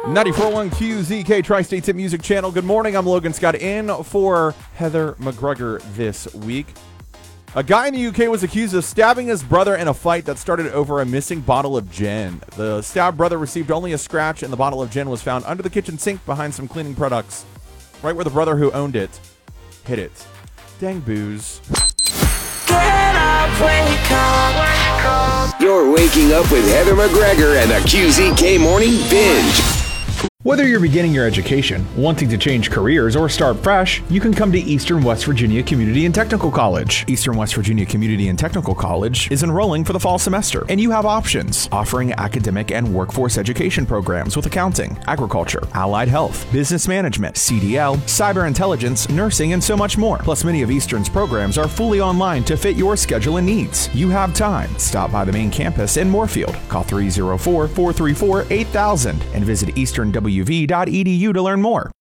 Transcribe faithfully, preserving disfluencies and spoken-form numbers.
ninety-four point one Q Z K, Tri-State's Hit Music Channel. Good morning. I'm Logan Scott in for Heather McGregor this week. A guy in the U K was accused of stabbing his brother in a fight that started over a missing bottle of gin. The stabbed brother received only a scratch, and the bottle of gin was found under the kitchen sink behind some cleaning products, right where the brother who owned it hid it. Dang booze. Get up, wake up. You're waking up with Heather McGregor and the Q Z K Morning Binge. Whether you're beginning your education, wanting to change careers, or start fresh, you can come to Eastern West Virginia Community and Technical College. Eastern West Virginia Community and Technical College is enrolling for the fall semester, and you have options, offering academic and workforce education programs with accounting, agriculture, allied health, business management, C D L, cyber intelligence, nursing, and so much more. Plus, many of Eastern's programs are fully online to fit your schedule and needs. You have time. Stop by the main campus in Moorfield. Call three oh four, four three four, eight thousand and visit eastern w v dot e d u to learn more.